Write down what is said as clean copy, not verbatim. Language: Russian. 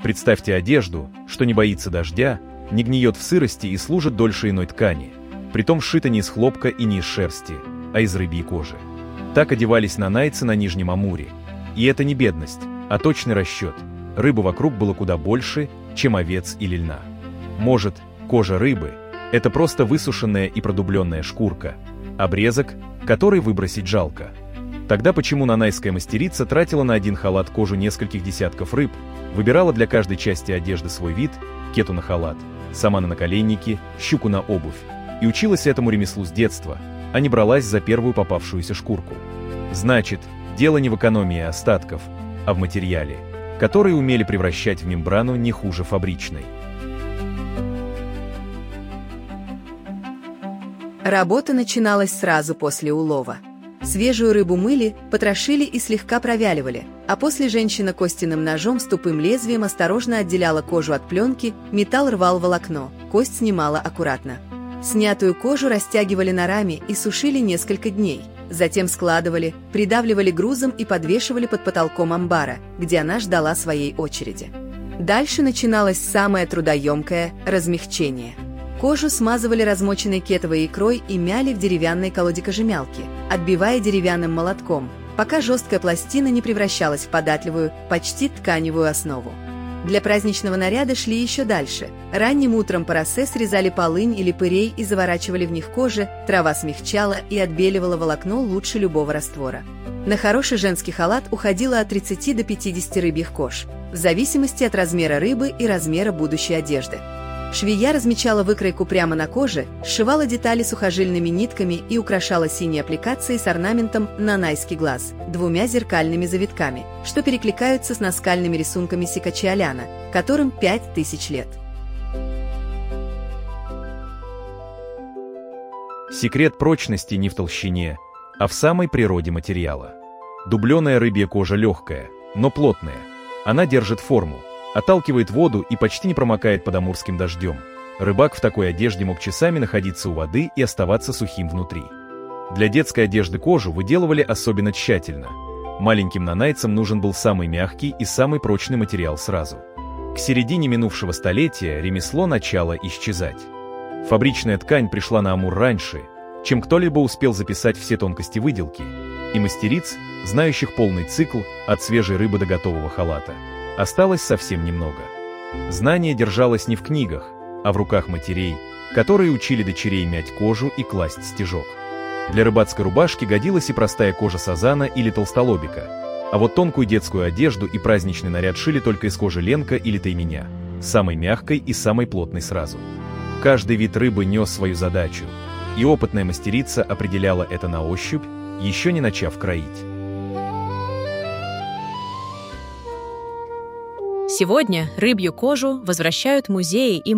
Представьте одежду, что не боится дождя, не гниет в сырости и служит дольше иной ткани, притом сшита не из хлопка и не из шерсти, а из рыбьей кожи. Так одевались нанайцы на Нижнем Амуре. И это не бедность, а точный расчет. Рыбы вокруг было куда больше, чем овец или льна. Может, кожа рыбы – это просто высушенная и продубленная шкурка, обрезок, который выбросить жалко. Тогда почему нанайская мастерица тратила на один халат кожу нескольких десятков рыб, выбирала для каждой части одежды свой вид, кету на халат, сама на наколенники, щуку на обувь, и училась этому ремеслу с детства, а не бралась за первую попавшуюся шкурку? Значит, дело не в экономии остатков, а в материале, который умели превращать в мембрану не хуже фабричной. Работа начиналась сразу после улова. Свежую рыбу мыли, потрошили и слегка провяливали, а после женщина костяным ножом с тупым лезвием осторожно отделяла кожу от пленки, металл рвал волокно, кость снимала аккуратно. Снятую кожу растягивали на раме и сушили несколько дней. Затем складывали, придавливали грузом и подвешивали под потолком амбара, где она ждала своей очереди. Дальше начиналось самое трудоемкое – размягчение. Кожу смазывали размоченной кетовой икрой и мяли в деревянной колоде-кожемялке, отбивая деревянным молотком, пока жесткая пластина не превращалась в податливую, почти тканевую основу. Для праздничного наряда шли еще дальше. Ранним утром по росе срезали полынь или пырей и заворачивали в них кожи, трава смягчала и отбеливала волокно лучше любого раствора. На хороший женский халат уходило от 30 до 50 рыбьих кож, в зависимости от размера рыбы и размера будущей одежды. Швея размечала выкройку прямо на коже, сшивала детали сухожильными нитками и украшала синей аппликацией с орнаментом «нанайский глаз» двумя зеркальными завитками, что перекликаются с наскальными рисунками Сикачи-Аляна, которым 5000 лет. Секрет прочности не в толщине, а в самой природе материала. Дубленая рыбья кожа легкая, но плотная. Она держит форму, отталкивает воду и почти не промокает под амурским дождем. Рыбак в такой одежде мог часами находиться у воды и оставаться сухим внутри. Для детской одежды кожу выделывали особенно тщательно. Маленьким нанайцам нужен был самый мягкий и самый прочный материал сразу. К середине минувшего столетия ремесло начало исчезать. Фабричная ткань пришла на Амур раньше, чем кто-либо успел записать все тонкости выделки, и мастериц, знающих полный цикл от свежей рыбы до готового халата, осталось совсем немного. Знание держалось не в книгах, а в руках матерей, которые учили дочерей мять кожу и класть стежок. Для рыбацкой рубашки годилась и простая кожа сазана или толстолобика, а вот тонкую детскую одежду и праздничный наряд шили только из кожи ленка или тайменя, самой мягкой и самой плотной сразу. Каждый вид рыбы нес свою задачу, и опытная мастерица определяла это на ощупь, еще не начав кроить. Сегодня рыбью кожу возвращают музеи и